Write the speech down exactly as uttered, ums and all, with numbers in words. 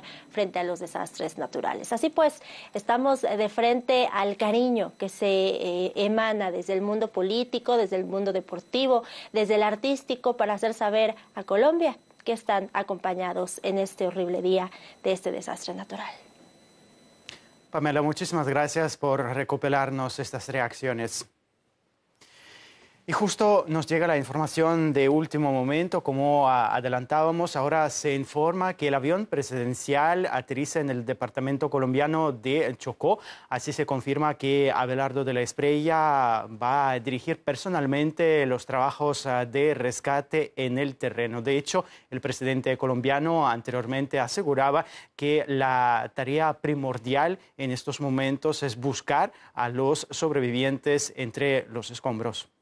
frente a los desastres naturales. Así pues, estamos de frente al cariño que se eh, emana desde el mundo político, desde el mundo deportivo, desde el artístico, para hacer saber a Colombia que están acompañados en este horrible día de este desastre natural. Pamela, muchísimas gracias por recopilarnos estas reacciones. Y justo nos llega la información de último momento, como adelantábamos. Ahora se informa que el avión presidencial aterriza en el departamento colombiano de Chocó. Así se confirma que Abelardo de la Espriella va a dirigir personalmente los trabajos de rescate en el terreno. De hecho, el presidente colombiano anteriormente aseguraba que la tarea primordial en estos momentos es buscar a los sobrevivientes entre los escombros.